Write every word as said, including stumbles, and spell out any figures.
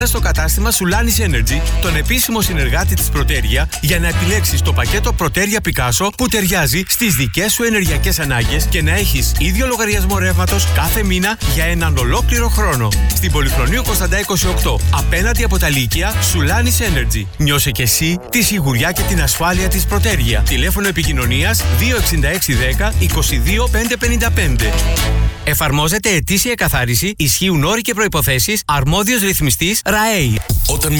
στο κατάστημα Solanis Energy, τον επίσημο συνεργάτη της Proteria, για να επιλέξεις το πακέτο Proteria Picasso που ταιριάζει στις δικές σου ενεργειακές ανάγκες και να έχεις ίδιο λογαριασμό ρεύματος κάθε μήνα για έναν ολόκληρο χρόνο. Στην Πολυχρονίου Κωνσταντά είκοσι οκτώ, απέναντι από τα Λύκεια, Solanis Energy. Νιώσε και εσύ τη σιγουριά και την ασφάλεια της Proteria. Τηλέφωνο επικοινωνίας δύο εξήντα έξι δέκα είκοσι δύο πεντακόσια πενήντα πέντε. Εφαρμόζεται ετήσια καθάριση, ισχύουν όροι και προϋποθέσεις, αρμόδιος ρυθμιστής ΡΑΕΙ. Όταν